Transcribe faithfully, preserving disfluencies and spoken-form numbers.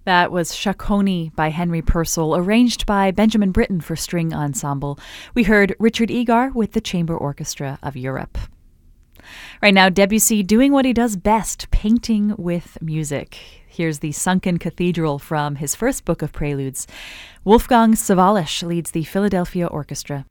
That was Shaconey by Henry Purcell, arranged by Benjamin Britten for string ensemble. We heard Richard Egar with the Chamber Orchestra of Europe. Right now, Debussy doing what he does best, painting with music. Here's the Sunken Cathedral from his first book of preludes. Wolfgang Sawallisch leads the Philadelphia Orchestra.